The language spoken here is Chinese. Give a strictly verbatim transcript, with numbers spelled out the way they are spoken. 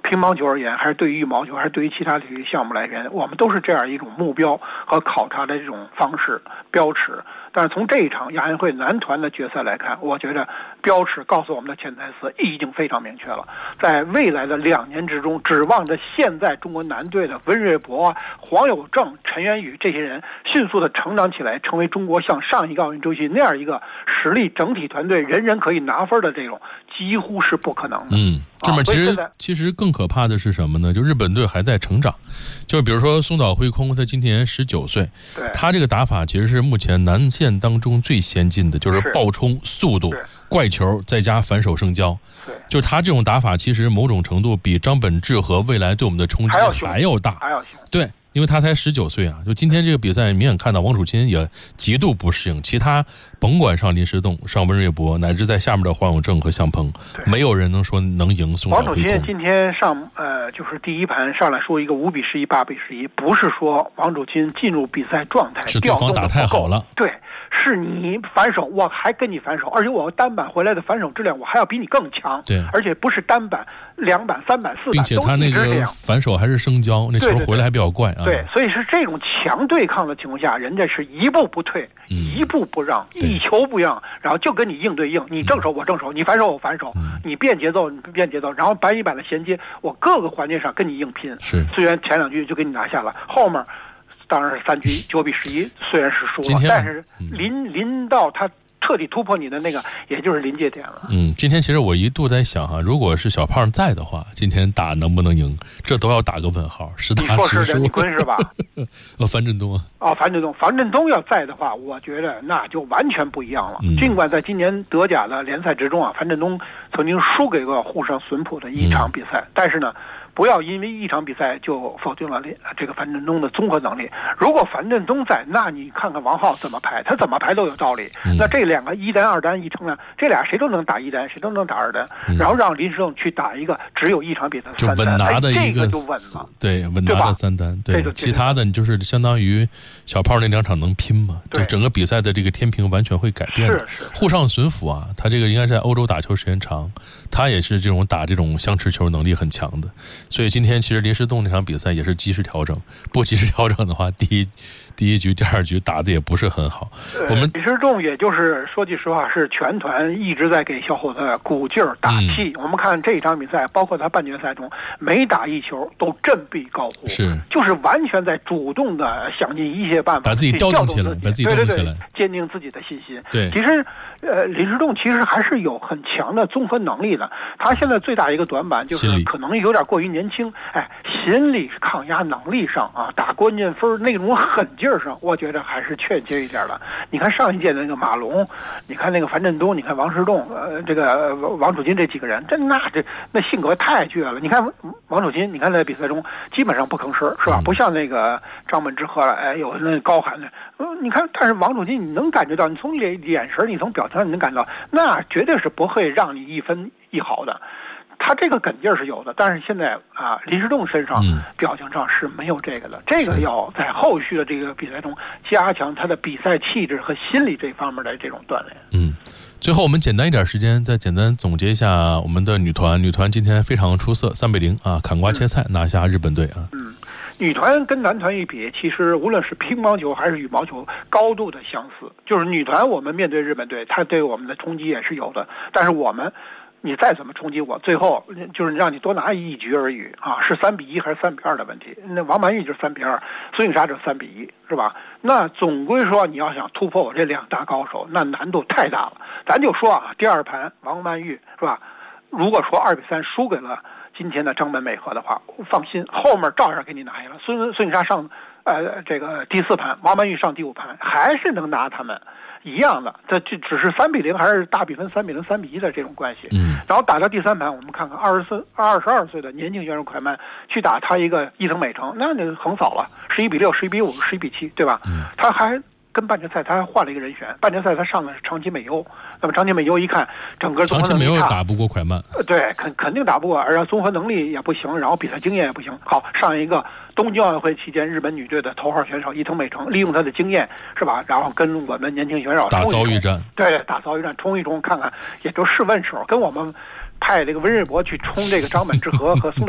乒乓球而言，还是对于羽毛球，还是对于其他体育项目来言，我们都是这样一种目标和考察的这种方式标尺。但是从这一场亚运会男团的决赛来看，我觉得标尺告诉我们的潜台词已经非常明确了。在未来的两年之中，指望着现在中国男队的温瑞博、黄有正、陈元宇这些人迅速的成长起来，成为中国像上一个奥运周期那样一个实力整体团队，人人可以拿分的这种，几乎是不可能的。 嗯，这么其实、啊、其实更可怕的是什么呢？就日本队还在成长，就比如说松岛辉空，他今年十九岁，他这个打法其实是目前男线当中最先进的，就是爆冲、速度、怪球再加反手升交。就他这种打法，其实某种程度比张本智和未来对我们的冲击还要大。 还要对。因为他才十九岁啊，就今天这个比赛明显看到王楚钦也极度不适应，其他甭管上林诗栋、上温瑞博，乃至在下面的黄有正和向鹏，没有人能说能赢松岛辉空。 王楚钦今天上呃就是第一盘上来说一个五比十一、八比十一，不是说王楚钦进入比赛状态， 是对方打太好了， 对。是你反手，我还跟你反手，而且我单板回来的反手质量我还要比你更强。 对， 而且不是单板、两板、三板、四板， 并且他那个反手还是升交，那球回来还比较怪啊。 对，所以是这种强对抗的情况下，人家是一步不退，嗯、一步不让，一球不让，然后就跟你硬对硬，你正手我正手，你反手我反手，嗯、你变节奏你变节奏，然后板与板的衔接，我各个环节上跟你硬拼。 是， 虽然前两局就给你拿下了，后面。当然是三局九比十一，虽然是输了，但是临临到他彻底突破你的那个，也就是临界点了。 嗯，今天其实我一度在想哈，如果是小胖在的话，今天打能不能赢，这都要打个问号，实打实说。 你坤是吧？ 呃，樊振东啊。 哦，樊振东，樊振东要在的话，我觉得那就完全不一样了。嗯、尽管在今年德甲的联赛之中啊，樊振东曾经输给过沪上隼浦的一场比赛，嗯、但是呢。不要因为一场比赛就否定了这个樊振东的综合能力。如果樊振东在，那你看看王浩怎么排，他怎么排都有道理。嗯、那这两个一单二单一成呢，这俩谁都能打一单，谁都能打二单，嗯、然后让林诗栋去打一个只有一场比赛三单， 就稳拿的一个， 哎、这个就稳了。 对，稳拿的三单。对，对其他的你就是相当于小炮那两场能拼嘛？就整个比赛的这个天平完全会改变。 是是。 沪上隼府啊，他这个应该在欧洲打球时间长，他也是这种打这种相持球能力很强的。所以今天其实林诗栋那场比赛也是及时调整，不及时调整的话，第一第一局、第二局打的也不是很好。我们林诗栋也就是说句实话，是全团一直在给小伙子鼓劲儿打气。嗯、我们看这一场比赛，包括他半决赛中每打一球都振臂高呼， 是就是完全在主动的想尽一切办法把自己调动起来，把自己调动起来， 对对对，坚定自己的信心。 对， 其实呃，林诗栋其实还是有很强的综合能力的。他现在最大一个短板就是可能有点过于年轻。哎，心理抗压能力上啊，打关键分那种狠劲儿上，我觉得还是欠缺一点的。你看上一届的那个马龙，你看那个樊振东，你看王诗栋，呃，这个、呃、王楚钦这几个人，这那这那性格太倔了。你看王楚钦，你看在比赛中基本上不吭声，是吧？嗯、不像那个张本智和了，哎，有那高喊的。呃，你看，但是王楚钦，你能感觉到，你从眼眼神，你从表情上，你能感觉到，那绝对是不会让你一分一毫的。他这个梗劲儿是有的，但是现在啊，林诗栋身上表情上是没有这个的。嗯、这个要在后续的这个比赛中加强他的比赛气质和心理这方面的这种锻炼。 嗯，最后我们简单一点时间，再简单总结一下我们的女团。女团今天非常出色，三比零啊，砍瓜切菜拿下日本队啊。 嗯。女团跟男团一比，其实无论是乒乓球还是羽毛球，高度的相似。就是女团我们面对日本队，它对我们的冲击也是有的，但是我们。你再怎么冲击我，最后就是让你多拿一局而已啊！是三比一还是三比二的问题？那王曼玉就是三比二，孙颖莎就是三比一，是吧？那总归说你要想突破我这两大高手，那难度太大了。咱就说啊，第二盘王曼玉是吧？如果说二比三输给了今天的张本美和的话，放心，后面照样给你拿下了。孙孙颖莎上呃这个第四盘，王曼玉上第五盘，还是能拿他们。一样的，这这只是三比零还是大比分三比零、三比一的这种关系。嗯，然后打到第三盘，我们看看二十四、二十二岁的年轻选手蒯曼去打他一个伊藤美诚，那就横扫了，十一比六、十一比五、十一比七，对吧？嗯，他还跟半决赛他还换了一个人选，半决赛他上的是长崎美优，那么长崎美优一看整个综合能力差， 长崎美优打不过蒯曼， 对，肯肯定打不过，而且综合能力也不行，然后比赛经验也不行。好，上一个东京奥运会期间日本女队的头号选手伊藤美诚，利用她的经验是吧，然后跟我们年轻选手打遭遇战， 对，打遭遇战冲一冲看看，也就试问手，跟我们派这个温瑞博去冲这个张本智和和松